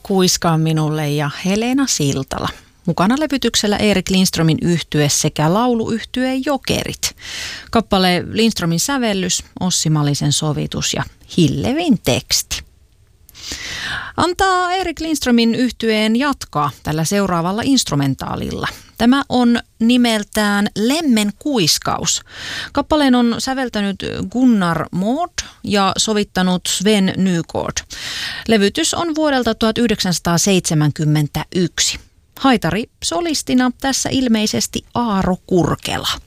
Kuiskaa minulle ja Helena Siltala. Mukana levytyksellä Erik Lindströmin yhtye sekä lauluyhtye Jokerit. Kappale Lindströmin sävellys, Ossi Malisen sovitus ja Hillevin teksti. Antaa Erik Lindströmin yhtyeen jatkaa tällä seuraavalla instrumentaalilla. Tämä on nimeltään Lemmen kuiskaus. Kappaleen on säveltänyt Gunnar Mård ja sovittanut Sven Nygård. Levytys on vuodelta 1971. Haitari solistina tässä ilmeisesti Aaro Kurkela.